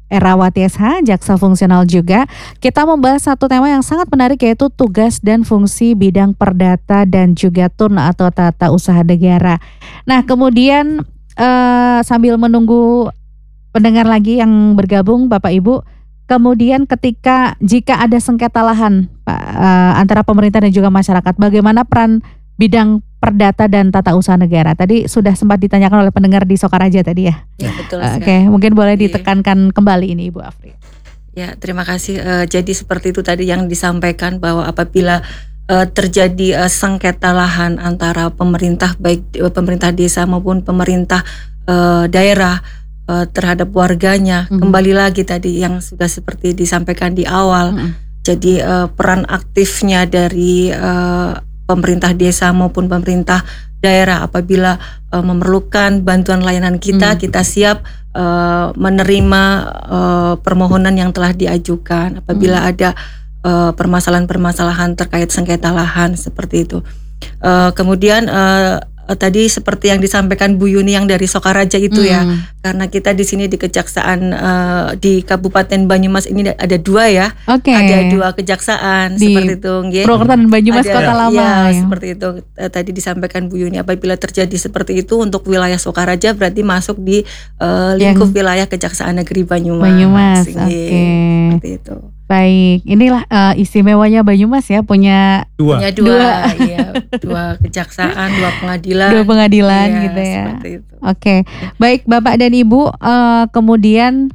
Erawati S H, jaksa fungsional juga. Kita membahas satu tema yang sangat menarik, yaitu tugas dan fungsi bidang perdata dan juga tun atau tata usaha negara. Nah, kemudian eh, sambil menunggu pendengar lagi yang bergabung, Bapak Ibu, kemudian ketika jika ada sengketa lahan Pak, eh, antara pemerintah dan juga masyarakat, bagaimana peran bidang perdata dan tata usaha negara? Tadi sudah sempat ditanyakan oleh pendengar di Sokaraja tadi ya. Ya, betul. Oke, okay, mungkin boleh ditekankan kembali ini Ibu Afri. Ya, terima kasih. Uh, jadi seperti itu tadi yang disampaikan, bahwa apabila uh, terjadi uh, sengketa lahan antara pemerintah, baik uh, pemerintah desa maupun pemerintah uh, daerah uh, terhadap warganya, mm-hmm. kembali lagi tadi yang sudah seperti disampaikan di awal. Mm-hmm. Jadi uh, peran aktifnya dari uh, pemerintah desa maupun pemerintah daerah, apabila uh, memerlukan bantuan layanan kita, hmm. kita siap uh, menerima uh, permohonan yang telah diajukan. Apabila hmm. ada uh, permasalahan-permasalahan terkait sengketa lahan seperti itu. Uh, kemudian uh, tadi seperti yang disampaikan Bu Yuni yang dari Sokaraja itu hmm. ya, karena kita di sini di kejaksaan uh, di Kabupaten Banyumas ini ada dua ya, okay. ada dua kejaksaan di seperti itu. Purwokerto dan Banyumas ada, Kota Lama. Ya, ya, seperti itu. Uh, tadi disampaikan Bu Yuni, apabila terjadi seperti itu untuk wilayah Sokaraja berarti masuk di uh, lingkup yang wilayah Kejaksaan Negeri Banyumas. Banyumas, oke. Okay. Seperti itu. Baik, inilah uh, istimewanya Banyumas ya, punya dua, punya dua, dua. Ya, dua kejaksaan, dua pengadilan, dua pengadilan ya, gitu ya. Oke, okay. Baik Bapak dan Ibu, uh, kemudian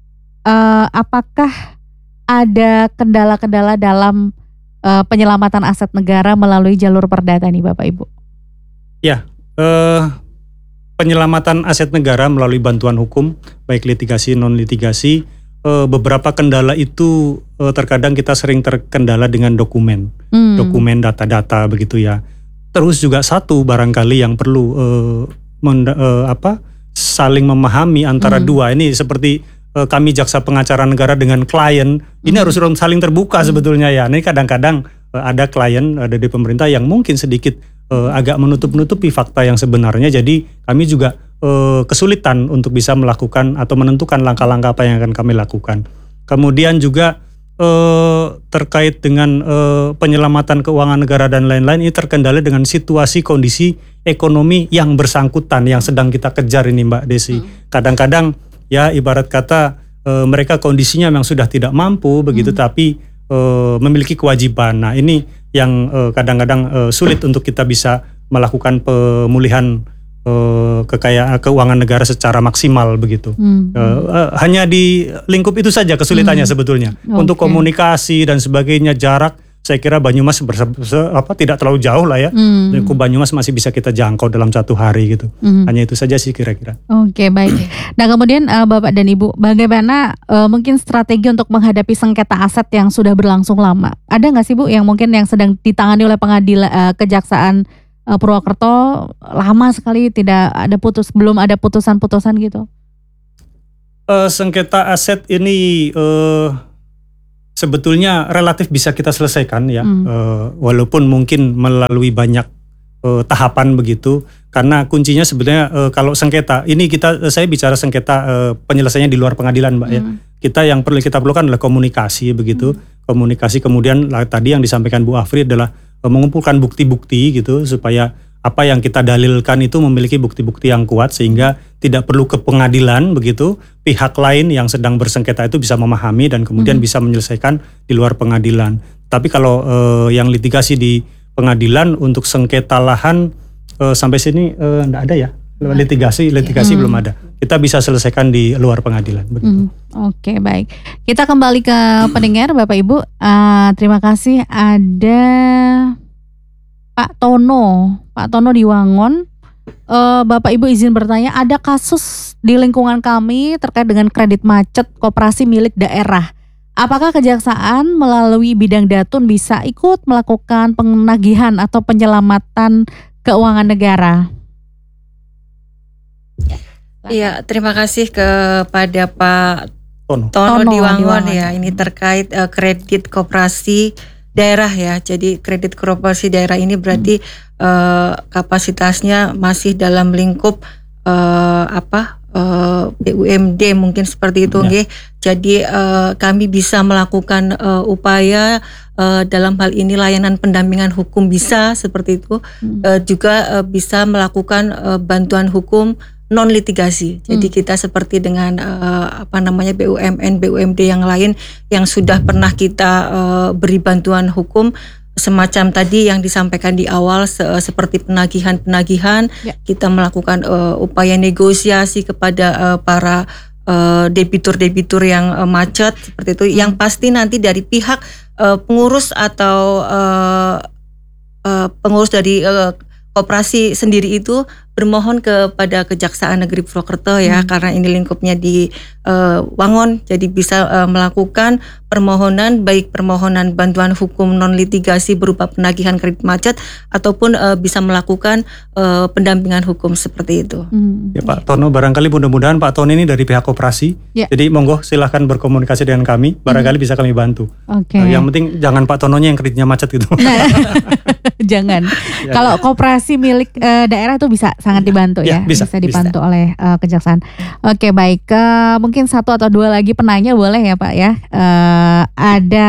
uh, apakah ada kendala-kendala dalam uh, penyelamatan aset negara melalui jalur perdata nih Bapak Ibu? Ya, uh, penyelamatan aset negara melalui bantuan hukum, baik litigasi non litigasi. Uh, beberapa kendala itu uh, terkadang kita sering terkendala dengan dokumen, hmm. dokumen data-data begitu ya. Terus juga satu barangkali yang perlu uh, menda, uh, apa saling memahami antara hmm. dua ini, seperti uh, kami jaksa pengacara negara dengan klien hmm. ini harus saling terbuka hmm. sebetulnya ya. Ini kadang-kadang uh, ada klien ada di pemerintah yang mungkin sedikit uh, agak menutup-nutupi fakta yang sebenarnya. Jadi kami juga kesulitan untuk bisa melakukan atau menentukan langkah-langkah apa yang akan kami lakukan. Kemudian juga eh, terkait dengan eh, penyelamatan keuangan negara dan lain-lain, ini terkendala dengan situasi kondisi ekonomi yang bersangkutan yang sedang kita kejar ini Mbak Desi. Hmm. Kadang-kadang ya ibarat kata eh, mereka kondisinya memang sudah tidak mampu begitu, hmm. tapi eh, memiliki kewajiban. Nah ini yang eh, kadang-kadang eh, sulit untuk kita bisa melakukan pemulihan Uh, kekayaan keuangan negara secara maksimal begitu. Hmm. Uh, uh, hanya di lingkup itu saja kesulitannya hmm. sebetulnya. Okay. Untuk komunikasi dan sebagainya, jarak, saya kira Banyumas berse, apa tidak terlalu jauh lah ya. Hmm. Lingkup Banyumas masih bisa kita jangkau dalam satu hari gitu. Hmm. Hanya itu saja sih kira-kira. Oke, okay, baik. Nah kemudian uh, Bapak dan Ibu, bagaimana uh, mungkin strategi untuk menghadapi sengketa aset yang sudah berlangsung lama? Ada nggak sih Bu yang mungkin yang sedang ditangani oleh pengadilan uh, kejaksaan Uh, Purwokerto lama sekali tidak ada putus, belum ada putusan-putusan gitu? Uh, sengketa aset ini uh, sebetulnya relatif bisa kita selesaikan ya, hmm. uh, walaupun mungkin melalui banyak uh, tahapan begitu. Karena kuncinya sebenarnya uh, kalau sengketa ini kita, saya bicara sengketa uh, penyelesaiannya di luar pengadilan Mbak hmm. ya. Kita yang perlu kita perlukan adalah komunikasi begitu, hmm. komunikasi kemudian lah, tadi yang disampaikan Bu Afri adalah mengumpulkan bukti-bukti gitu supaya apa yang kita dalilkan itu memiliki bukti-bukti yang kuat sehingga tidak perlu ke pengadilan begitu, pihak lain yang sedang bersengketa itu bisa memahami dan kemudian hmm. bisa menyelesaikan di luar pengadilan. Tapi kalau eh, yang litigasi di pengadilan untuk sengketa lahan eh, sampai sini eh, enggak ada ya. Litigasi litigasi hmm. belum ada. Kita bisa selesaikan di luar pengadilan begitu. Hmm. Oke, okay, baik. Kita kembali ke pendengar Bapak Ibu. Uh, terima kasih. Ada Pak Tono, Pak Tono di Wangon. Uh, Bapak Ibu izin bertanya, ada kasus di lingkungan kami terkait dengan kredit macet koperasi milik daerah. Apakah kejaksaan melalui bidang datun bisa ikut melakukan penagihan atau penyelamatan keuangan negara? Iya, terima kasih kepada Pak Tono, Tono, Tono di Wangon ya. Ini terkait uh, kredit koperasi daerah ya. Jadi kredit koperasi daerah ini berarti hmm. uh, kapasitasnya masih dalam lingkup uh, apa uh, B U M D mungkin seperti itu, nggih. Jadi uh, kami bisa melakukan uh, upaya uh, dalam hal ini layanan pendampingan hukum bisa seperti itu, hmm. uh, juga uh, bisa melakukan uh, bantuan hukum non litigasi. Jadi hmm. kita seperti dengan uh, apa namanya B U M N, B U M D yang lain yang sudah pernah kita uh, beri bantuan hukum. Semacam tadi yang disampaikan di awal se seperti penagihan-penagihan, ya. Kita melakukan uh, upaya negosiasi kepada uh, para uh, debitur-debitur yang uh, macet seperti itu. Hmm. Yang pasti nanti dari pihak uh, pengurus atau uh, uh, pengurus dari uh, koperasi sendiri itu bermohon kepada Kejaksaan Negeri Purwokerto ya, hmm. karena ini lingkupnya di uh, Wangon, jadi bisa uh, melakukan permohonan, baik permohonan bantuan hukum non litigasi berupa penagihan kredit macet ataupun uh, bisa melakukan uh, pendampingan hukum seperti itu. Hmm. Ya Pak Tono, barangkali mudah-mudahan Pak Tono ini dari pihak koperasi, ya. Jadi monggo silahkan berkomunikasi dengan kami, barangkali hmm. bisa kami bantu. Oke. Okay. Uh, yang penting jangan Pak Tononya yang kreditnya macet gitu. Nah, jangan. Ya, kalau koperasi milik uh, daerah itu bisa sangat dibantu ya, ya bisa, bisa dibantu bisa. oleh uh, Kejaksaan. Oke, baik. Uh, mungkin satu atau dua lagi penanya boleh ya Pak ya. Uh, ada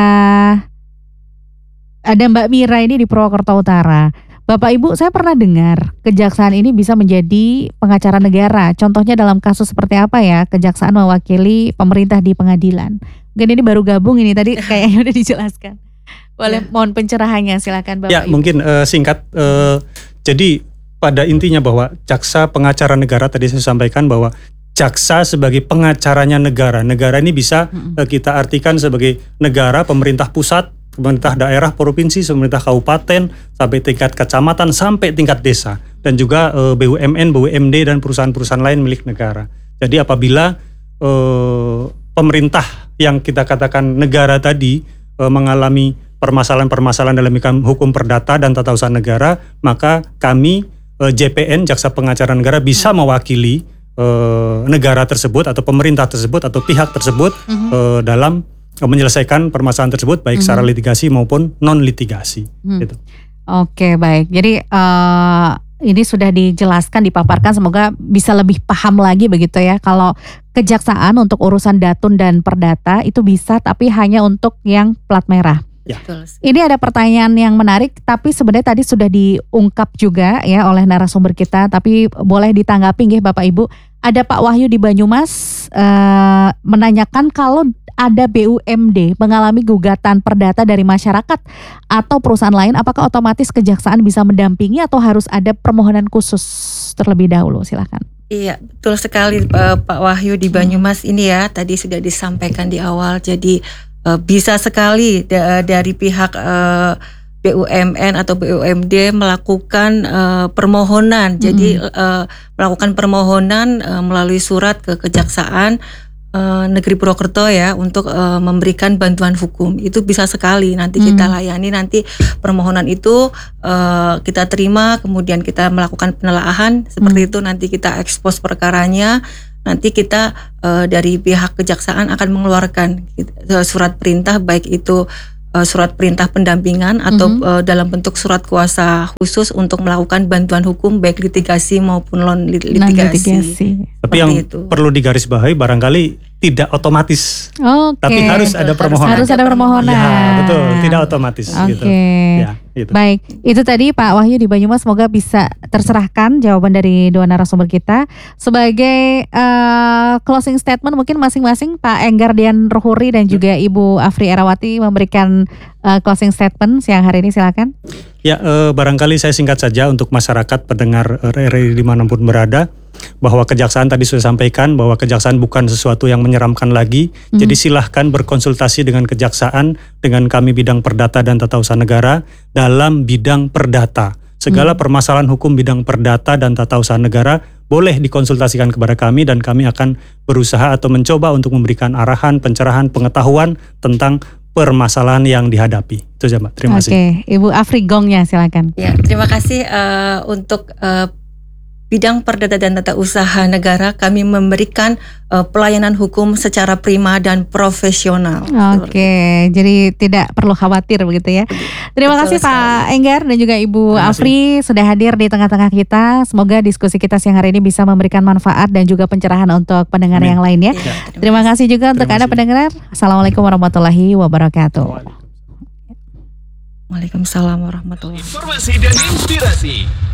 ada Mbak Mira ini di Purwokerto Utara. Bapak Ibu, saya pernah dengar Kejaksaan ini bisa menjadi pengacara negara. Contohnya dalam kasus seperti apa ya? Kejaksaan mewakili pemerintah di pengadilan. Mungkin ini baru gabung ini tadi kayaknya udah dijelaskan. Boleh ya. Mohon pencerahannya, silakan Bapak ya, Ibu. Mungkin uh, singkat. Uh, jadi pada intinya bahwa jaksa pengacara negara, tadi saya sampaikan bahwa jaksa sebagai pengacaranya negara. Negara ini bisa hmm. uh, kita artikan sebagai negara, pemerintah pusat, pemerintah daerah, provinsi, pemerintah kabupaten, sampai tingkat kecamatan, sampai tingkat desa. Dan juga uh, B U M N, B U M D, dan perusahaan-perusahaan lain milik negara. Jadi apabila uh, pemerintah yang kita katakan negara tadi uh, mengalami permasalahan-permasalahan dalam hukum perdata dan tata usaha negara, maka kami J P N, Jaksa Pengacara Negara, bisa mewakili uh, negara tersebut atau pemerintah tersebut atau pihak tersebut mm-hmm. uh, dalam uh, menyelesaikan permasalahan tersebut baik mm-hmm. secara litigasi maupun non litigasi. Mm. Gitu. Oke, baik. Jadi uh, ini sudah dijelaskan, dipaparkan, semoga bisa lebih paham lagi begitu ya. Kalau kejaksaan untuk urusan datun dan perdata itu bisa, tapi hanya untuk yang plat merah. Ya. Ini ada pertanyaan yang menarik, tapi sebenarnya tadi sudah diungkap juga ya oleh narasumber kita, tapi boleh ditanggapi nggih Bapak Ibu. Ada Pak Wahyu di Banyumas uh, menanyakan kalau ada B U M D mengalami gugatan perdata dari masyarakat atau perusahaan lain, apakah otomatis kejaksaan bisa mendampingi atau harus ada permohonan khusus terlebih dahulu? Silakan. Iya, betul sekali Pak Wahyu di Banyumas ini ya, tadi sudah disampaikan di awal. Jadi Uh, bisa sekali da- dari pihak uh, B U M N atau B U M D melakukan uh, permohonan. Mm-hmm. Jadi uh, melakukan permohonan uh, melalui surat ke Kejaksaan uh, Negeri Purwokerto ya untuk uh, memberikan bantuan hukum. Itu bisa sekali nanti mm-hmm. kita layani. Nanti permohonan itu uh, kita terima, kemudian kita melakukan penelaahan seperti mm-hmm. itu. Nanti kita ekspos perkaranya. Nanti kita uh, dari pihak kejaksaan akan mengeluarkan uh, surat perintah, baik itu uh, surat perintah pendampingan atau mm-hmm. uh, dalam bentuk surat kuasa khusus untuk melakukan bantuan hukum baik litigasi maupun non litigasi. Tapi yang itu perlu digarisbawahi barangkali tidak otomatis, okay. tapi harus betul, ada permohonan. Harus ada permohonan. Ya, betul, tidak otomatis. Oke. Gitu. Ya, gitu. Baik, itu tadi Pak Wahyu di Banyumas, semoga bisa terserahkan jawaban dari dua narasumber kita. Sebagai uh, closing statement mungkin masing-masing Pak Enggar Dian Ruhuri dan juga Ibu Afri Erawati memberikan uh, closing statement siang hari ini, silakan. Ya, uh, barangkali saya singkat saja untuk masyarakat pendengar R R I dimanapun berada, bahwa kejaksaan tadi sudah sampaikan bahwa kejaksaan bukan sesuatu yang menyeramkan lagi. Hmm. Jadi silahkan berkonsultasi dengan kejaksaan, dengan kami bidang perdata dan tata usaha negara dalam bidang perdata. Segala hmm. permasalahan hukum bidang perdata dan tata usaha negara boleh dikonsultasikan kepada kami dan kami akan berusaha atau mencoba untuk memberikan arahan, pencerahan, pengetahuan tentang permasalahan yang dihadapi. Itu saja Mbak. Terima kasih. Oke, Ibu Afri gongnya silakan. Ya, terima kasih uh, untuk uh, bidang perdata dan tata usaha negara kami memberikan uh, pelayanan hukum secara prima dan profesional. Oke, jadi tidak perlu khawatir begitu ya. Terima Betul kasih sekali. Pak Enggar dan juga Ibu Terima kasih. Afri sudah hadir di tengah-tengah kita. Semoga diskusi kita siang hari ini bisa memberikan manfaat dan juga pencerahan untuk pendengar Amin. yang lain ya. Ya, Terima kasih juga untuk Terima Anda kasih. pendengar. Assalamualaikum warahmatullahi wabarakatuh. Waalaikumsalam warahmatullahi wabarakatuh. Informasi dan inspirasi.